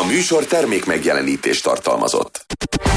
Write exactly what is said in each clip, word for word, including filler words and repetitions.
A műsor termék megjelenítést tartalmazott.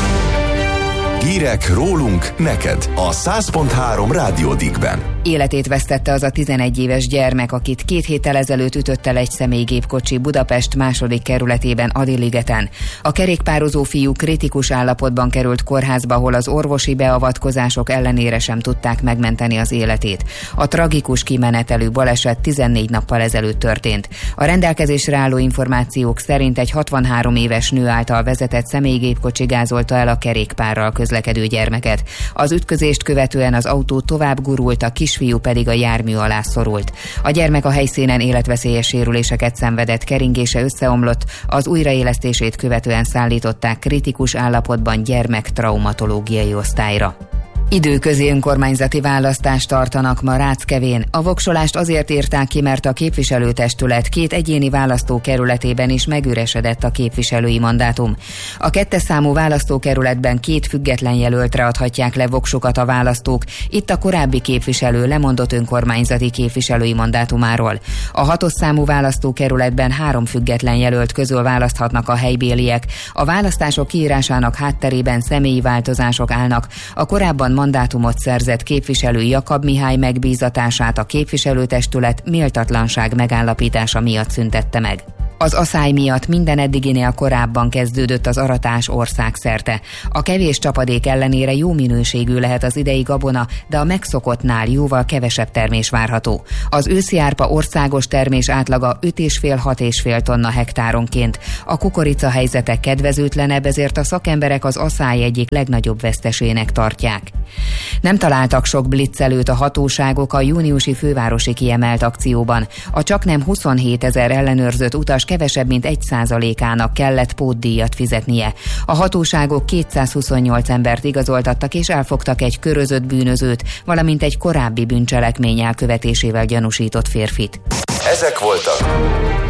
Hírek rólunk, neked a száz pont három Rádió Dickben. Életét vesztette az a tizenegy éves gyermek, akit két héttel ezelőtt ütött el egy személygépkocsi Budapest második kerületében, Adi-ligeten. A kerékpározó fiú kritikus állapotban került kórházba, ahol az orvosi beavatkozások ellenére sem tudták megmenteni az életét. A tragikus kimenetelű baleset tizennégy nappal ezelőtt történt. A rendelkezésre álló információk szerint egy hatvanhárom éves nő által vezetett személygépkocsi gázolta el a kerékpárral közlekedő gyermeket. Az ütközést követően az autó tovább gurult, a kisfiú pedig a jármű alá szorult. A gyermek a helyszínen életveszélyes sérüléseket szenvedett, keringése összeomlott, az újraélesztését követően szállították kritikus állapotban gyermektraumatológiai osztályra. Időközi önkormányzati választást tartanak ma Ráckevén. A voksolást azért írták ki, mert a képviselőtestület két egyéni választókerületében is megüresedett a képviselői mandátum. A kettes számú választókerületben két független jelöltre adhatják le voksukat a választók, itt a korábbi képviselő lemondott önkormányzati képviselői mandátumáról. A hatos számú választókerületben három független jelölt közül választhatnak a helybéliek. A választások kiírásának hátterében személyi változások állnak. A korábban mandátumot szerzett képviselő Jakab Mihály megbízatását a képviselőtestület méltatlanság megállapítása miatt szüntette meg. Az aszály miatt minden eddiginél korábban kezdődött az aratás országszerte. A kevés csapadék ellenére jó minőségű lehet az idei gabona, de a megszokottnál jóval kevesebb termés várható. Az őszi árpa országos termés átlaga öt egész öt-hat egész öt tonna hektáronként. A kukorica helyzete kedvezőtlenebb, ezért a szakemberek az aszály egyik legnagyobb vesztesének tartják. Nem találtak sok blitzelőt a hatóságok a júniusi fővárosi kiemelt akcióban. A csaknem huszonhét ezer ellenőrzött utas kevesebb mint egy százalékának kellett pótdíjat fizetnie. A hatóságok kétszázhuszonnyolc embert igazoltattak és elfogtak egy körözött bűnözőt, valamint egy korábbi bűncselekmény elkövetésével gyanúsított férfit. Ezek voltak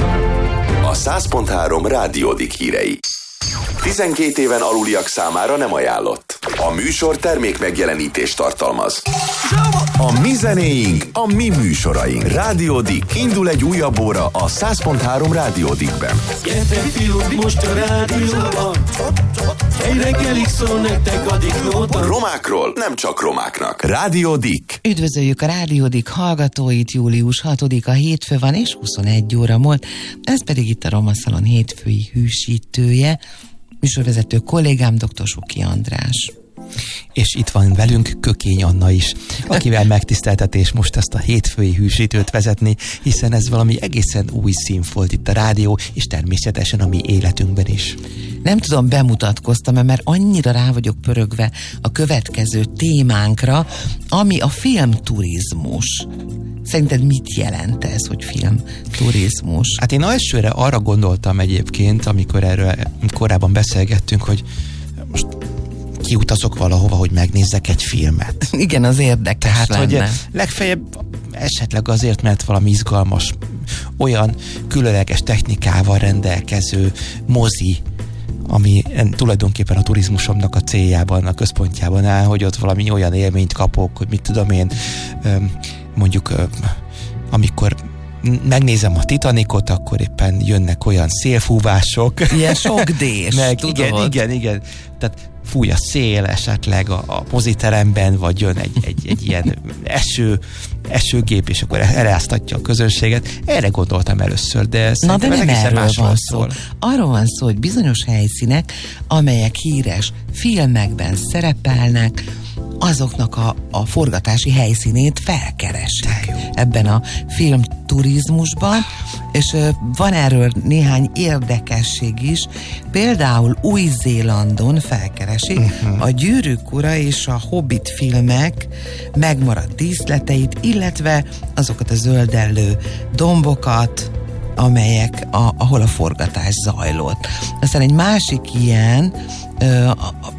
a száz pont három Rádió Dick hírei. tizenkét éven aluliak számára nem ajánlott. A műsor termék megjelenítést tartalmaz. A mi zenéink, a mi műsoraink. Rádió Dick. Indul egy újabb óra a száz pont három Rádió Dickben. Gyertek fiúk, most a rádióban. Egy reggelig szól nektek a Dicknóta. Romákról nem csak romáknak. Rádió Dick. Üdvözöljük a Rádió Dick hallgatóit, július hatodika hétfő van és huszonegy óra múlt. Ez pedig itt a Roma Szalon hétfői hűsítője. Műsorvezető kollégám dr. Suki András. És itt van velünk Kökény Anna is, akivel megtiszteltetés most ezt a hétfői hűsítőt vezetni, hiszen ez valami egészen új színfolt itt a rádió, és természetesen a mi életünkben is. Nem tudom, bemutatkoztam-e, mert annyira rá vagyok pörögve a következő témánkra, ami a filmturizmus. Szerinted mit jelent ez, hogy filmturizmus? Hát én elsőre arra gondoltam egyébként, amikor erről korábban beszélgettünk, hogy most kiutazok valahova, hogy megnézzek egy filmet. Igen, az érdekes Tehát, lenne. hogy legfeljebb esetleg azért, mert valami izgalmas, olyan különleges technikával rendelkező mozi, ami tulajdonképpen a turizmusomnak a céljában, a központjában áll, hogy ott valami olyan élményt kapok, hogy mit tudom én, mondjuk amikor megnézem a Titanicot, akkor éppen jönnek olyan szélfúvások. Ilyen sokdés, meg, tudod? Igen, igen, igen. Tehát fúj a szél esetleg a, a moziteremben, vagy jön egy, egy, egy ilyen eső, esőgép, és akkor eláztatja a közönséget. Erre gondoltam először, de Na de nem erről van szó. szól. Arról van szó, hogy bizonyos helyszínek, amelyek híres filmekben szerepelnek, azoknak a, a forgatási helyszínét felkeresik ebben a filmturizmusban, és ö, van erről néhány érdekesség is. Például Új-Zélandon felkeresik uh-huh. a Gyűrűk ura és a Hobbit filmek megmaradt díszleteit, illetve azokat a zöldellő dombokat, amelyek, a, ahol a forgatás zajlott. Aztán egy másik ilyen, ö, a, a,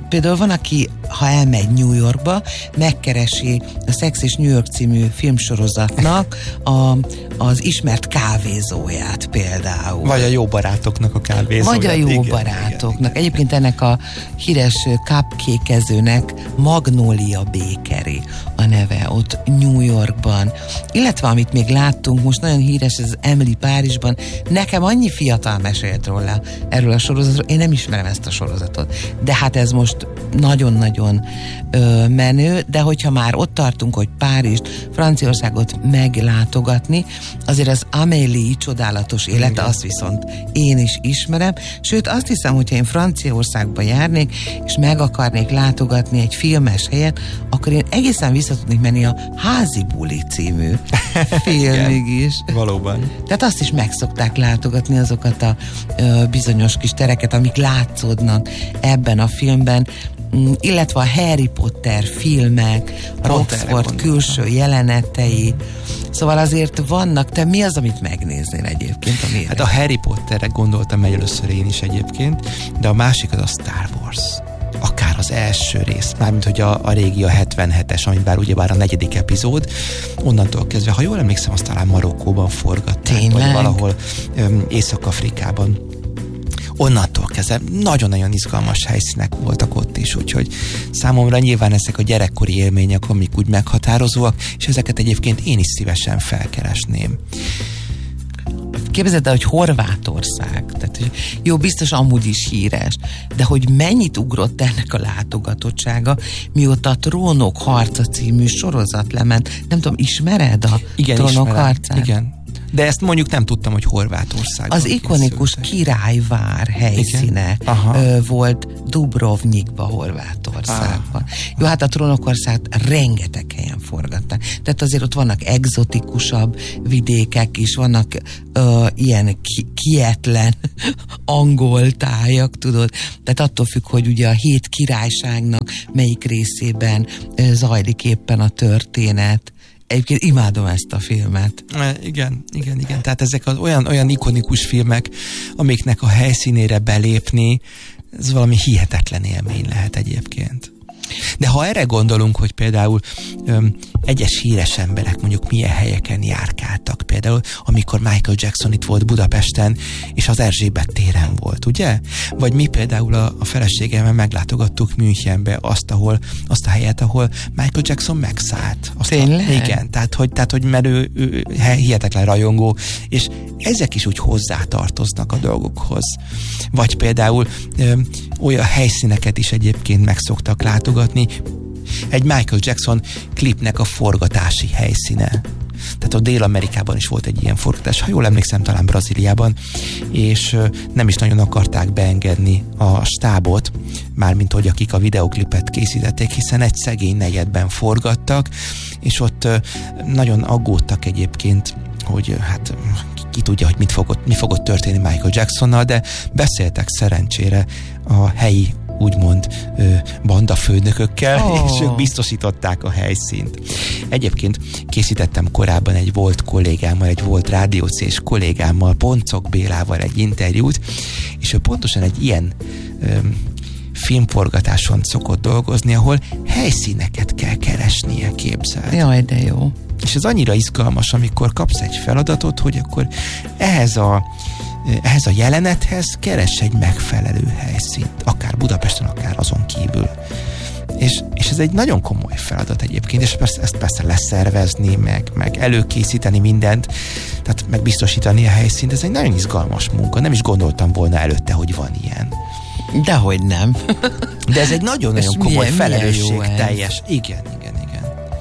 például van, aki, ha elmegy New Yorkba, megkeresi a Sex és New York című filmsorozatnak a, az ismert kávézóját például. Vagy a jó barátoknak a kávézóját. Vagy a jó igen, barátoknak. Igen, igen. Egyébként ennek a híres cupcake-ezőnek Magnolia Bakery a neve ott New Yorkban. Illetve amit még láttunk, most nagyon híres ez Emily Párizsban. Nekem annyi fiatal mesélt róla erről a sorozatról, én nem ismerem ezt a sorozatot. De hát ez most nagyon-nagyon ö, menő, de hogyha már ott tartunk, hogy Párizst, Franciaországot meglátogatni, azért az Amélie csodálatos élete, igen. Azt viszont én is ismerem, sőt azt hiszem, hogyha én Franciaországba járnék, és meg akarnék látogatni egy filmes helyet, akkor én egészen vissza tudnék menni a Házi buli című filmig is. Valóban. Tehát azt is meg szokták látogatni, azokat a ö, bizonyos kis tereket, amik látszódnak ebben a filmben, illetve a Harry Potter filmek, a Roxford külső jelenetei. Szóval azért vannak, te mi az, amit megnéznél egyébként? A hát a Harry Potterre gondoltam egy először én is egyébként, de a másik az a Star Wars. Akár az első rész, mármint hogy a, a régi, a hetvenhetes, amit bár ugyebár a negyedik epizód, onnantól kezdve, ha jól emlékszem, azt talán Marokkóban forgatták, tényleg? Vagy valahol öm, Észak-Afrikában. Onnantól kezdve nagyon-nagyon izgalmas helyszínek voltak ott is, úgyhogy számomra nyilván ezek a gyerekkori élmények, amik úgy meghatározóak, és ezeket egyébként én is szívesen felkeresném. Képzeld el, hogy Horvátország, tehát hogy jó, biztos amúgy is híres, de hogy mennyit ugrott ennek a látogatottsága, mióta a Trónok harca című sorozat lement. Nem tudom, ismered a igen, Trónok ismerem. harcát? Igen. De ezt mondjuk nem tudtam, hogy Horvátországban az ikonikus készültek. Királyvár helyszíne ö, volt Dubrovnikba, Horvátországban. Ah. Jó, hát a Trónokország rengeteg helyen forgatták. Tehát azért ott vannak egzotikusabb vidékek is, vannak ö, ilyen ki- kietlen angol tájak, tudod. Tehát attól függ, hogy ugye a hét királyságnak melyik részében ö, zajlik éppen a történet. Egyébként imádom ezt a filmet. Igen, igen, igen. Tehát ezek az olyan, olyan ikonikus filmek, amiknek a helyszínére belépni, ez valami hihetetlen élmény lehet egyébként. De ha erre gondolunk, hogy például öm, egyes híres emberek mondjuk milyen helyeken járkáltak, például amikor Michael Jackson itt volt Budapesten, és az Erzsébet téren volt, ugye? Vagy mi például a, a feleségemmel meglátogattuk Münchenbe azt, ahol, azt a helyet, ahol Michael Jackson megszállt. Azt Tényleg? A, igen, tehát hogy, tehát, hogy mert ő, ő hihetetlen rajongó, és ezek is úgy hozzátartoznak a dolgokhoz. Vagy például öm, olyan helyszíneket is egyébként meg szoktak látogatni, egy Michael Jackson klipnek a forgatási helyszíne. Tehát a Dél-Amerikában is volt egy ilyen forgatás, ha jól emlékszem, talán Brazíliában, és nem is nagyon akarták beengedni a stábot, mármint hogy akik a videoklipet készítették, hiszen egy szegény negyedben forgattak, és ott nagyon aggódtak egyébként, hogy hát ki tudja, hogy mit fogott, mi fogott történni Michael Jacksonnal, de beszéltek szerencsére a helyi úgymond bandafőnökökkel, oh. és ők biztosították a helyszínt. Egyébként készítettem korábban egy volt kollégámmal, egy volt rádiócés kollégámmal, Poncok Bélával egy interjút, és ő pontosan egy ilyen öm, filmforgatáson szokott dolgozni, ahol helyszíneket kell keresnie, képzeld. Jaj, de jó. És ez annyira izgalmas, amikor kapsz egy feladatot, hogy akkor ehhez a ehhez a jelenethez keress egy megfelelő helyszínt, akár Budapesten, akár azon kívül. És, és ez egy nagyon komoly feladat egyébként, és persze, ezt persze leszervezni, meg, meg előkészíteni mindent, tehát meg biztosítani a helyszínt, ez egy nagyon izgalmas munka, nem is gondoltam volna előtte, hogy van ilyen. Dehogy nem. De ez egy nagyon-nagyon komoly felelősségteljes. Igen, igen, igen.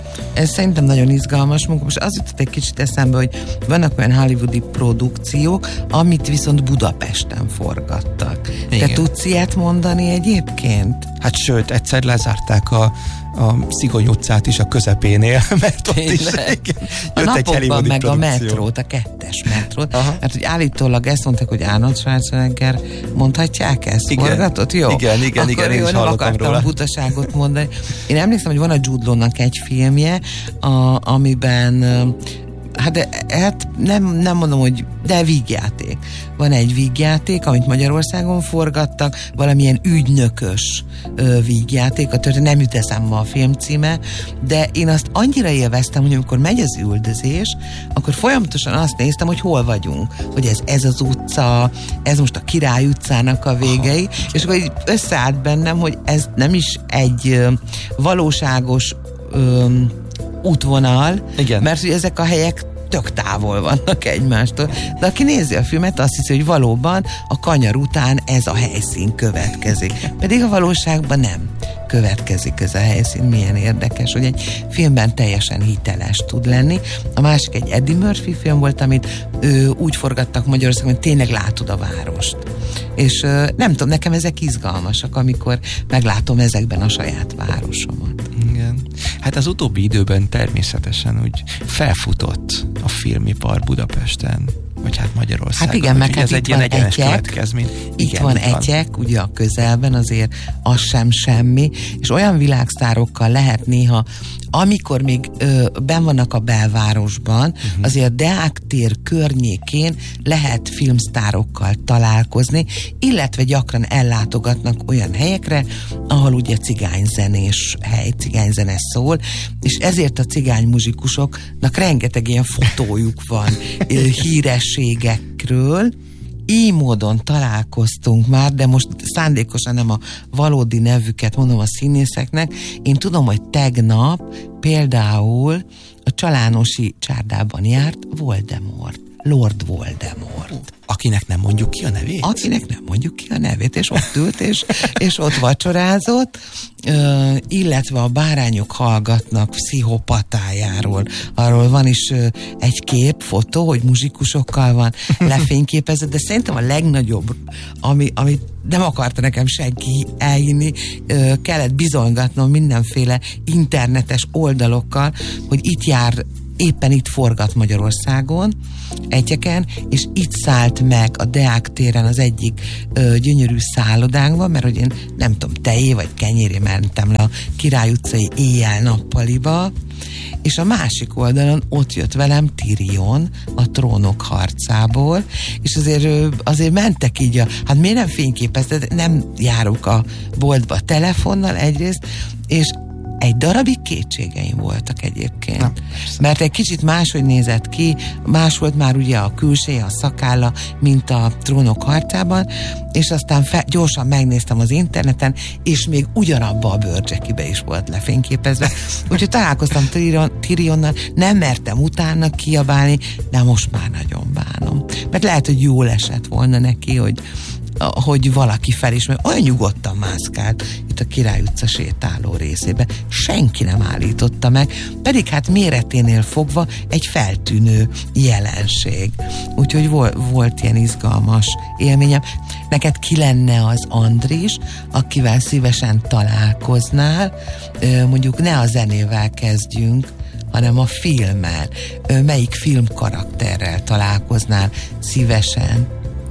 Ez szerintem nagyon izgalmas munka. Most az jutott egy kicsit eszembe, hogy vannak olyan hollywoodi produkciók, amit viszont Budapesten forgattak. Igen. Te tudsz ilyet mondani egyébként? Hát sőt, egyszer lezárták a, a Szigony utcát is a közepénél, mert ott is igen, a napokban meg produkció. A metrót, a kettes metrót, aha. Mert hogy állítólag ezt mondták, hogy Arnold Schwarzenegger, mondhatják ezt? Igen. Forgatott? Jó. Igen, igen, akkor igen, jó, én is nem akartam róla. butaságot mondani. Én emlékszem, hogy van a Jude Law-nak egy filmje, a, amiben hát, de, hát nem, nem mondom, hogy de vígjáték. Van egy vígjáték, amit Magyarországon forgattak, valamilyen ügynökös ö, vígjáték, a történet, nem jut eszembe a film címe, de én azt annyira élveztem, hogy amikor megy az üldözés, akkor folyamatosan azt néztem, hogy hol vagyunk, hogy ez, ez az utca, ez most a Király utcának a végei, aha, és akkor így összeállt bennem, hogy ez nem is egy ö, valóságos ö, útvonal, igen, mert hogy ezek a helyek tök távol vannak egymástól. De aki nézi a filmet, azt hiszi, hogy valóban a kanyar után ez a helyszín következik. Pedig a valóságban nem következik ez a helyszín. Milyen érdekes, hogy egy filmben teljesen hiteles tud lenni. A másik egy Eddie Murphy film volt, amit ő, úgy forgattak Magyarországon, hogy tényleg látod a várost. És ö, nem tudom, nekem ezek izgalmasak, amikor meglátom ezekben a saját városomat. Igen. Hát az utóbbi időben természetesen úgy felfutott a filmipar Budapesten, vagy hát Magyarországon. Hát igen, meg hát ez itt egy van ilyen egyenes Etyek, következmény. Itt igen, van itt Etyek, van. ugye a közelben, azért az sem semmi, és olyan világsztárokkal lehet néha, amikor még ö, benn vannak a belvárosban, uh-huh. azért Deák tér környékén lehet filmsztárokkal találkozni, illetve gyakran ellátogatnak olyan helyekre, ahol ugye cigányzenés hely, cigányzene szól, és ezért a cigány muzsikusoknak rengeteg ilyen fotójuk van ö, hírességekről. Így módon találkoztunk már, de most szándékosan nem a valódi nevüket mondom a színészeknek. Én tudom, hogy tegnap például a Csalánosi csárdában járt Voldemort, Lord Voldemort. Akinek nem mondjuk ki a nevét? Akinek nem mondjuk ki a nevét, és ott ült, és, és ott vacsorázott, ö, illetve a Bárányok hallgatnak pszichopatájáról. Arról van is ö, egy kép, fotó, hogy muzsikusokkal van lefényképezett, de szerintem a legnagyobb, ami, amit nem akarta nekem senki elhinni, ö, kellett bizonygatnom mindenféle internetes oldalokkal, hogy itt jár, éppen itt forgat Magyarországon, Etyeken, és itt szállt meg a Deák téren az egyik ö, gyönyörű szállodánkban, mert hogy én nem tudom, tejé vagy kenyéré mentem le a Király utcai éjjel-nappaliba, és a másik oldalon ott jött velem Tyrion a Trónok harcából, és azért, azért mentek így a, hát miért nem fényképezted, nem járok a boltba telefonnal egyrészt, és egy darabig kétségeim voltak egyébként. Na, mert egy kicsit máshogy nézett ki, más volt már ugye a külseje, a szakálla, mint a Trónok harcában, és aztán fe, gyorsan megnéztem az interneten, és még ugyanabba a bőrcsekibe is volt lefényképezve. Úgyhogy találkoztam Tyrion, Tyrionnal, nem mertem utána kiabálni, de most már nagyon bánom. Mert lehet, hogy jól esett volna neki, hogy hogy valaki felismer, olyan nyugodtan mászkált itt a Király utca sétáló részébe. Senki nem állította meg, pedig hát méreténél fogva egy feltűnő jelenség. Úgyhogy vol, volt ilyen izgalmas élményem. Neked ki lenne az Andris, akivel szívesen találkoznál? Mondjuk ne a zenével kezdjünk, hanem a filmmel. Melyik filmkarakterrel találkoznál szívesen?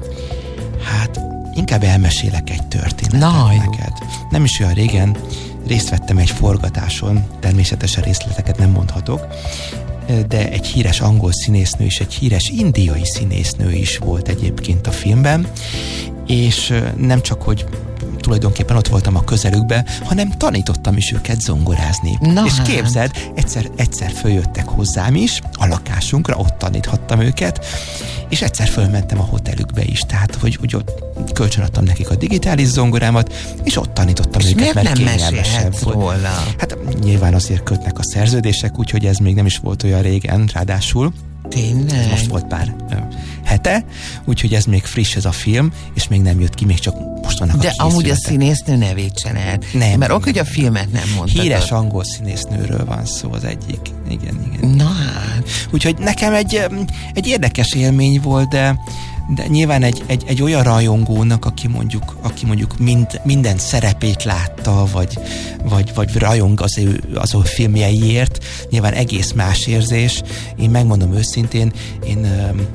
Hát inkább elmesélek egy történetet Na, neked. Nem is olyan régen részt vettem egy forgatáson, természetesen részleteket nem mondhatok, de egy híres angol színésznő és egy híres indiai színésznő is volt egyébként a filmben, és nem csak, hogy tulajdonképpen ott voltam a közelükben, hanem tanítottam is őket zongorázni. Na és hát. Képzeld, egyszer, egyszer följöttek hozzám is, a lakásunkra, ott taníthattam őket, és egyszer fölmentem a hotelükbe is, tehát, hogy, hogy ott kölcsönadtam nekik a digitális zongorámat, és ott tanítottam és őket, mert kényelmesebb volt. Róla? Hát nyilván azért kötnek a szerződések, úgyhogy ez még nem is volt olyan régen, ráadásul. Tényleg? Ez most volt pár ö, hete, úgyhogy ez még friss ez a film, és még nem jött ki, még csak most vannak de a készületek. amúgy a színésznő nevét se lehet. Nem. Mert oké, hogy a filmet nem mondtad. Híres angol színésznőről van szó az egyik. Igen, igen. Na hát. Úgyhogy nekem egy, egy érdekes élmény volt, de de nyilván egy, egy, egy olyan rajongónak, aki mondjuk, aki mondjuk mind, minden szerepét látta, vagy, vagy, vagy rajong az ő, az ő filmjeiért, nyilván egész más érzés. Én megmondom őszintén, én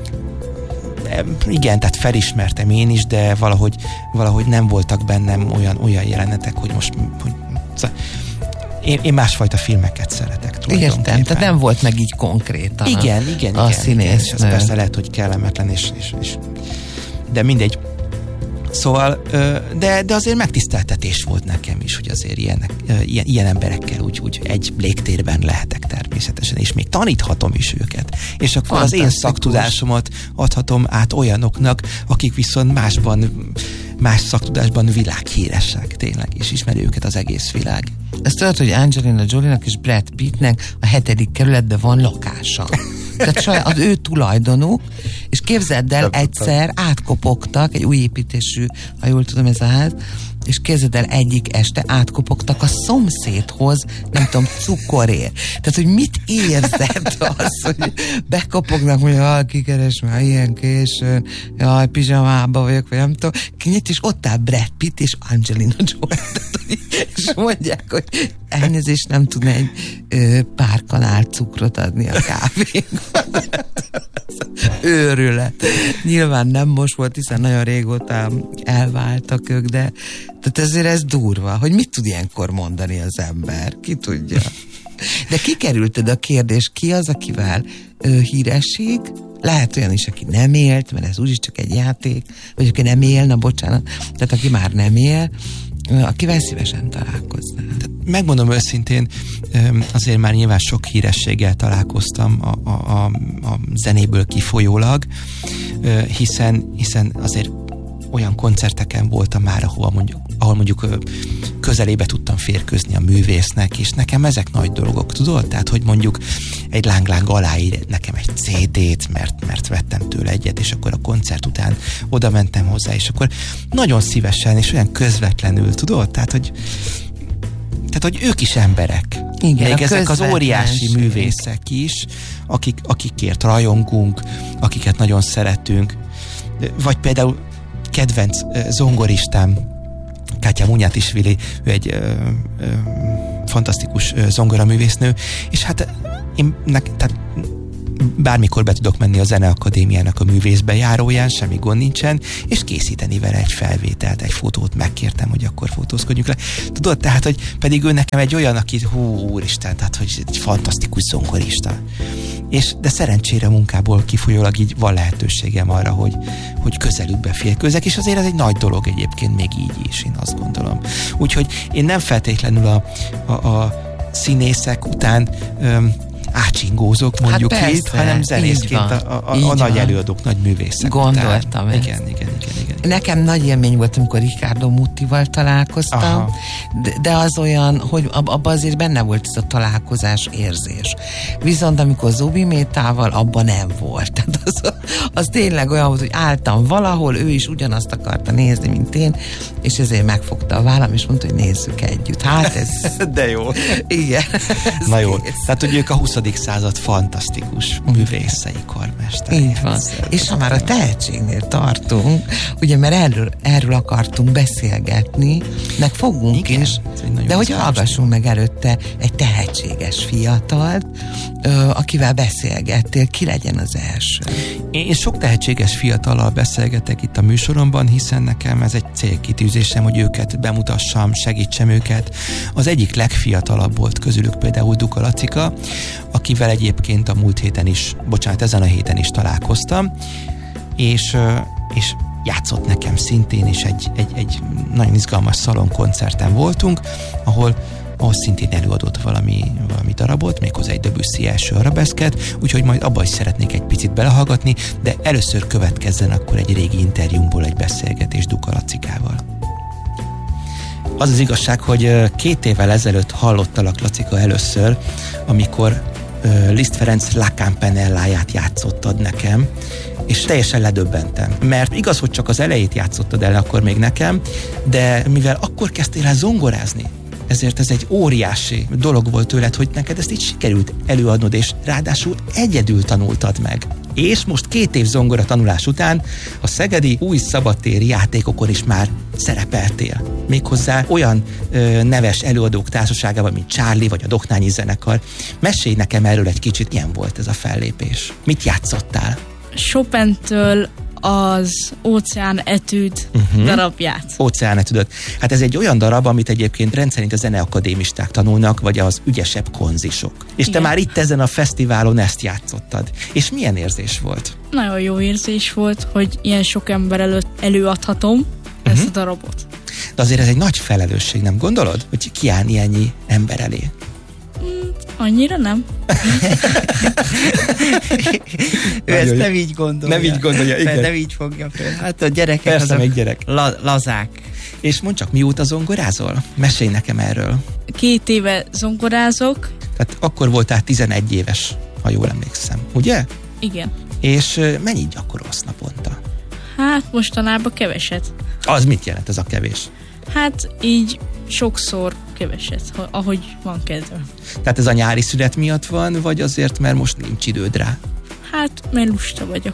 igen, tehát felismertem én is, de valahogy, valahogy nem voltak bennem olyan, olyan jelenetek, hogy most hogy én, én másfajta filmeket szeretek tulajdonképpen. Értem, tehát nem volt meg így konkrétan igen, igen, a igen, színész. Igen, és ez persze lehet, hogy kellemetlen, és, és, és de mindegy. Szóval, de, de azért megtiszteltetés volt nekem is, hogy azért ilyenek, ilyen, ilyen emberekkel úgy, úgy egy légtérben lehetek természetesen, és még taníthatom is őket. És akkor az én szaktudásomat adhatom át olyanoknak, akik viszont másban, más szaktudásban világhíresek, tényleg, és ismeri őket az egész világ. Ezt tudod, hogy Angelina Jolie-nak és Brad Pittnek a hetedik kerületben van lakása. Tehát saját az ő tulajdonuk, és képzeld el, egyszer átkopogtak, egy új építésű, ha jól tudom, ez a ház, és képzeld el, egyik este átkopogtak a szomszédhoz, nem tudom, cukorért. Tehát, hogy mit érzed az, hogy bekopognak, hogy jaj, kikeres már ilyen későn, jaj, pizsamába vagyok, vagy nem tudom, kinyit, és ott áll Brad Pitt és Angelina Jolie. És mondják, hogy elnézést, nem tudna egy ö, pár kanál cukrot adni a kávénkban. Őrület. Nyilván nem most volt, hiszen nagyon régóta elváltak ők, de tehát ezért ez durva, hogy mit tud ilyenkor mondani az ember? Ki tudja? De kikerülted a kérdés, ki az, akivel ö, híresség? Lehet olyan is, aki nem élt, mert ez úgyis csak egy játék, vagy aki nem él, na bocsánat, tehát aki már nem él, akivel szívesen találkoznál. Megmondom őszintén, azért már nyilván sok hírességgel találkoztam a, a, a, a zenéből kifolyólag, hiszen, hiszen azért olyan koncerteken voltam már, ahol mondjuk, ahol mondjuk közelébe tudtam férkőzni a művésznek, és nekem ezek nagy dolgok, tudod? Tehát, hogy mondjuk egy láng-láng aláír nekem egy cé dét, mert, mert vettem tőle egyet, és akkor a koncert után oda mentem hozzá, és akkor nagyon szívesen, és olyan közvetlenül, tudod? Tehát, hogy Tehát, hogy ők is emberek. Igen, még ezek az óriási művészek is, akik, akikért rajongunk, akiket nagyon szeretünk. Vagy például kedvenc zongoristám, Kátya Munyátisvili, ő egy ö, ö, fantasztikus zongoraművésznő, és hát én nek, tehát bármikor be tudok menni a Zeneakadémiának a művészbejáróján, semmi gond nincsen, és készíteni vele egy felvételt, egy fotót, megkértem, hogy akkor fotózkodjunk le. Tudod, tehát, hogy pedig ő nekem egy olyan, aki, hú, úristen, tehát, hogy egy fantasztikus zongorista. És, de szerencsére munkából kifolyólag így van lehetőségem arra, hogy, hogy közelükbe férkőzek, és azért ez egy nagy dolog egyébként még így is, én azt gondolom. Úgyhogy én nem feltétlenül a, a, a színészek után öm, ácsingózok, mondjuk hát itt, hanem zenészként a, a, a, a nagy előadók, nagy művészek. Gondoltam után. Igen, igen, igen, igen. Nekem nagy élmény volt, amikor Ricardo Muttival találkoztam, de, de az olyan, hogy abban azért benne volt ez a találkozás érzés. Viszont amikor Zubi Métával, abban nem volt. Tehát az, az tényleg olyan volt, hogy álltam valahol, ő is ugyanazt akarta nézni, mint én, és ezért megfogta a vállam, és mondta, hogy nézzük együtt. Hát ez... De jó. Igen. Na jó. Tehát, hogy ők a huszadik század fantasztikus művészei, karmesterei. Így van. És ha már a tehetségnél tartunk, ugye, mert erről, erről akartunk beszélgetni, meg fogunk igen, is, de hogy hallgassunk meg előtte egy tehetséges fiatalt, ö, akivel beszélgettél, ki legyen az első? Én sok tehetséges fiatallal beszélgetek itt a műsoromban, hiszen nekem ez egy célkitűzésem, hogy őket bemutassam, segítsem őket. Az egyik legfiatalabb volt közülük például Duka Lacika, akivel egyébként a múlt héten is, bocsánat, ezen a héten is találkoztam, és, és játszott nekem szintén, és egy, egy, egy nagyon izgalmas szalonkoncerten voltunk, ahol, ahol szintén előadott valami, valami darabot, méghozzá egy Debussy első arabeszket, úgyhogy majd abba is szeretnék egy picit belehallgatni, de először következzen akkor egy régi interjúmból egy beszélgetés Duka Lacikával. Az az igazság, hogy két évvel ezelőtt hallottalak, Lacika, először, amikor uh, Liszt Ferenc La Campanelláját játszottad nekem, és teljesen ledöbbentem. Mert igaz, hogy csak az elejét játszottad el akkor még nekem, de mivel akkor kezdtél el zongorázni, ezért ez egy óriási dolog volt tőled, hogy neked ezt így sikerült előadnod, és ráadásul egyedül tanultad meg. És most két év zongora tanulás után a szegedi új szabadtéri játékokon is már szerepeltél. Méghozzá olyan ö, neves előadók társaságában, mint Charlie vagy a Doknányi zenekar. Mesélj nekem erről egy kicsit, milyen volt ez a fellépés. Mit játszottál? Chopintől az Óceán etűd uh-huh. darabját. Óceán etűdöt. Hát ez egy olyan darab, amit egyébként rendszerint a zeneakadémisták tanulnak, vagy az ügyesebb konzisok. És igen. te már itt ezen a fesztiválon ezt játszottad. És milyen érzés volt? Nagyon jó érzés volt, hogy ilyen sok ember előtt előadhatom uh-huh. ezt a darabot. De azért ez egy nagy felelősség, nem gondolod? Hogy kiállni ennyi ember elé? Mm, annyira nem. Ő ezt nem így gondolja. Nem így gondolja, igen. Nem így fogja fel. Hát a gyerekek persze, azok még gyerek. La- lazák. És mondd csak, mióta zongorázol? Mesélj nekem erről. Két éve zongorázok. Tehát akkor voltál tizenegy éves, ha jól emlékszem, ugye? Igen. És mennyit gyakorolsz naponta? Hát mostanában keveset. Az mit jelent ez a kevés? Hát így sokszor keveset, ahogy van kedve. Tehát ez a nyári szünet miatt van, vagy azért, mert most nincs időd rá? Hát, mert lusta vagyok.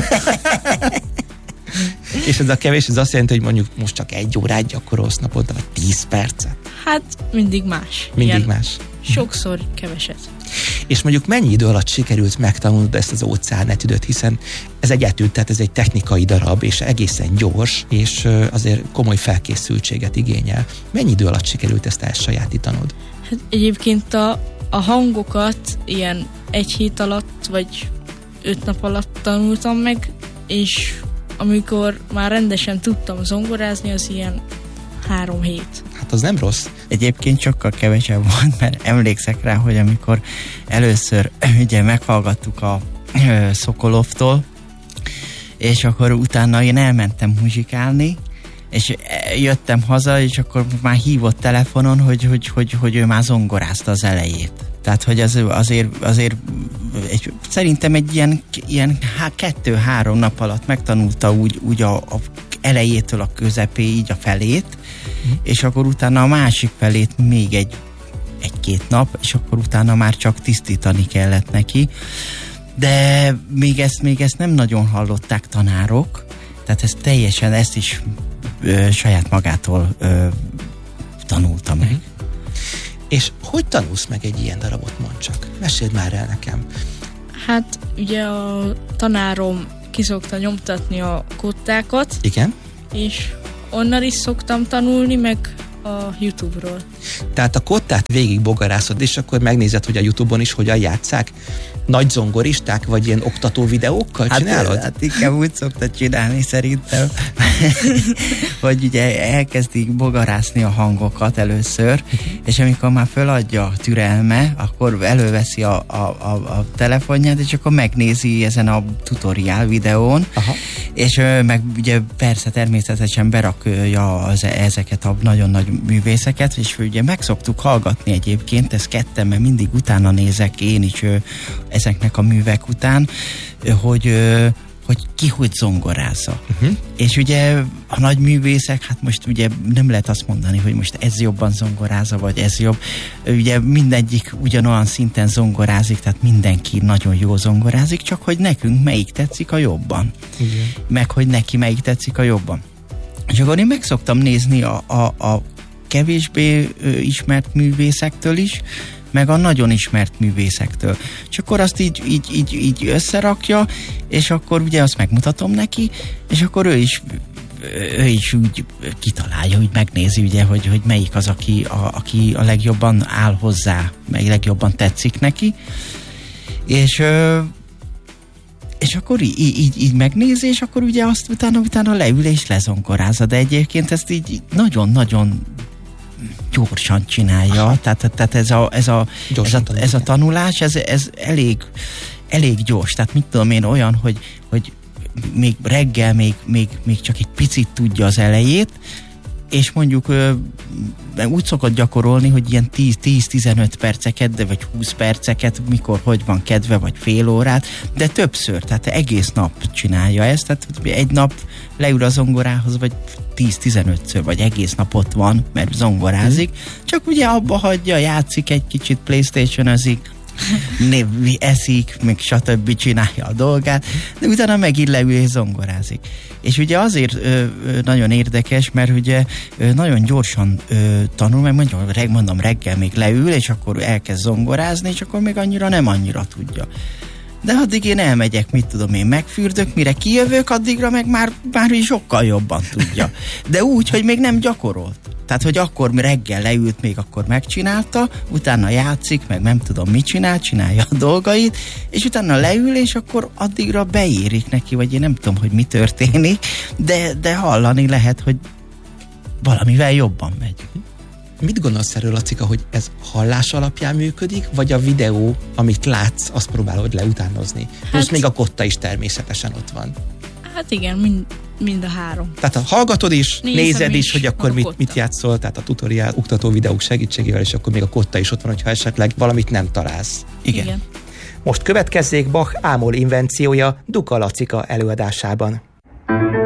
És ez a kevés, ez azt jelenti, hogy mondjuk most csak egy órát gyakorolsz naponta, vagy tíz percet? Hát mindig más. Mindig ilyen más. Sokszor keveset. És mondjuk mennyi idő alatt sikerült megtanulnod ezt az Óceán etűdöt, hiszen ez egy etűd, tehát ez egy technikai darab, és egészen gyors, és azért komoly felkészültséget igényel. Mennyi idő alatt sikerült ezt elsajátítanod? Hát egyébként a, a hangokat ilyen egy hét alatt, vagy öt nap alatt tanultam meg, és amikor már rendesen tudtam zongorázni, az ilyen három hét. Hát az nem rossz. Egyébként sokkal kevesebb volt, mert emlékszek rá, hogy amikor először ugye meghallgattuk a ö, Szokolovtól, és akkor utána én elmentem muzsikálni, és jöttem haza, és akkor már hívott telefonon, hogy, hogy, hogy, hogy ő már zongorázta az elejét. Tehát, hogy az, azért, azért egy, szerintem egy ilyen, ilyen há, kettő-három nap alatt megtanulta úgy, úgy a, a elejétől a közepéig a felét, mm. és akkor utána a másik felét még egy, egy-két nap, és akkor utána már csak tisztítani kellett neki. De még ezt, még ezt nem nagyon hallották tanárok, tehát ez teljesen, ezt is ö, saját magától ö, tanulta meg. Mm. És hogy tanulsz meg egy ilyen darabot, mondd csak? Meséld már el nekem. Hát ugye a tanárom ki szokta nyomtatni a kottákat. Igen. És onnan is szoktam tanulni, meg a YouTube-ról. Tehát a kottát végig bogarászod, és akkor megnézed, hogy a YouTube-on is hogyan játsszák? Nagy zongoristák, vagy ilyen oktató videókkal hát, csinálod? Hát inkább úgy szokta csinálni szerintem, hogy ugye elkezdik bogarászni a hangokat először, és amikor már föladja a türelme, akkor előveszi a, a, a, a telefonját, és akkor megnézi ezen a tutoriál videón, aha. és meg ugye persze természetesen berakja az, ezeket a nagyon nagy művészeket, és ugye meg szoktuk hallgatni egyébként, ez ketten, mert mindig utána nézek én is ezeknek a művek után, hogy, hogy ki hogy zongorázza. Uh-huh. És ugye a nagy művészek, hát most ugye nem lehet azt mondani, hogy most ez jobban zongorázza, vagy ez jobb. Ugye mindegyik ugyanolyan szinten zongorázik, tehát mindenki nagyon jó zongorázik, csak hogy nekünk melyik tetszik a jobban. Uh-huh. Meg hogy neki melyik tetszik a jobban. És akkor én meg szoktam nézni a, a, a kevésbé ö, ismert művészektől is, meg a nagyon ismert művészektől. És akkor azt így, így, így, így összerakja, és akkor ugye azt megmutatom neki, és akkor ő is ő is úgy kitalálja, úgy megnézi, ugye, hogy, hogy melyik az, aki a, aki a legjobban áll hozzá, meg legjobban tetszik neki. És és akkor így, így, így megnézi, és akkor ugye azt utána, utána leül és lezongorázza, de egyébként ezt így nagyon-nagyon gyorsan csinálja, tehát, tehát ez, a, ez, a, ez, a, ez a tanulás, ez, ez elég, elég gyors, tehát mit tudom én, olyan, hogy, hogy még reggel még, még, még csak egy picit tudja az elejét, és mondjuk úgy szokott gyakorolni, hogy ilyen tíz-tizenöt perceket, de vagy húsz perceket, mikor, hogy van kedve, vagy fél órát, de többször, tehát egész nap csinálja ezt, tehát egy nap leül a zongorához, vagy tíz-tizenötször, vagy egész nap ott van, mert zongorázik, csak ugye abba hagyja, játszik egy kicsit, PlayStation-özik, eszik, még stb. Csinálja a dolgát, de utána megint leül és zongorázik. És ugye azért ö, ö, nagyon érdekes, mert ugye ö, nagyon gyorsan ö, tanul, meg mondjam, mondom, reggel még leül, és akkor elkezd zongorázni, és akkor még annyira nem annyira tudja. de addig én elmegyek, mit tudom én, megfürdök, mire kijövök, addigra meg már, már is sokkal jobban tudja. De úgy, hogy még nem gyakorolt. Tehát, hogy akkor reggel leült, még akkor megcsinálta, utána játszik, meg nem tudom mit csinál, csinálja a dolgait, és utána leül, és akkor addigra beérik neki, vagy én nem tudom, hogy mi történik, de, de hallani lehet, hogy valamivel jobban megy. Mit gondolsz erről, Lacika, hogy ez hallás alapján működik, vagy a videó, amit látsz, azt próbálod leutánozni? Hát, plusz még a kotta is természetesen ott van. Hát igen, mind, mind a három. Tehát ha hallgatod is, Nézem nézed is, is, hogy akkor mit, kotta. mit játszol, tehát a tutoriál, oktató videók segítségével, és akkor még a kotta is ott van, hogyha esetleg valamit nem találsz. Igen. Igen. Most következzék Bach ámol invenciója Duka Lacika előadásában.